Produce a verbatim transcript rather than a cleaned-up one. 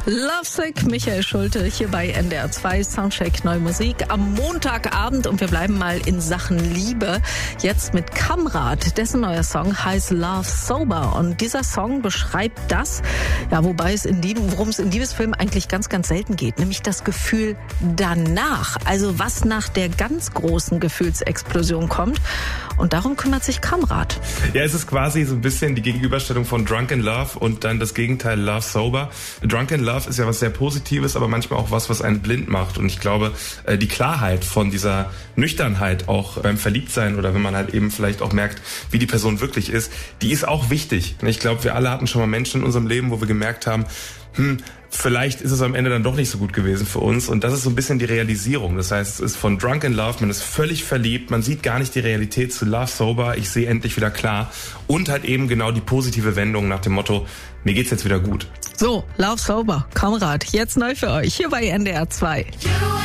Lovesick, Michael Schulte hier bei N D R zwei Soundcheck Neue Musik am Montagabend und wir bleiben mal in Sachen Liebe. Jetzt mit Kamrat, dessen neuer Song heißt Love Sober und dieser Song beschreibt das, ja, wobei es in Lieben, worum es in Liebesfilmen eigentlich ganz, ganz selten geht, nämlich das Gefühl danach, also was nach der ganz großen Gefühlsexplosion kommt und darum kümmert sich Kamrat. Ja, es ist quasi so ein bisschen die Gegenüberstellung von Drunk in Love und dann das Gegenteil Love Sober. Drunk in Love ist ja was sehr Positives, aber manchmal auch was, was einen blind macht. Und ich glaube, die Klarheit von dieser Nüchternheit auch beim Verliebtsein oder wenn man halt eben vielleicht auch merkt, wie die Person wirklich ist, die ist auch wichtig. Ich glaube, wir alle hatten schon mal Menschen in unserem Leben, wo wir gemerkt haben, hm, vielleicht ist es am Ende dann doch nicht so gut gewesen für uns. Und das ist so ein bisschen die Realisierung. Das heißt, es ist von Drunk in Love, man ist völlig verliebt, man sieht gar nicht die Realität zu Love Sober, ich sehe endlich wieder klar. Und halt eben genau die positive Wendung nach dem Motto, mir geht's jetzt wieder gut. So, Love Sober, Kamrat, jetzt neu für euch hier bei N D R zwei.